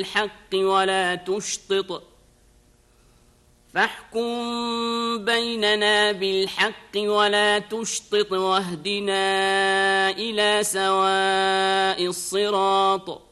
بالحق ولا تشطط فاحكم بيننا بالحق ولا تشطط واهدنا إلى سواء الصراط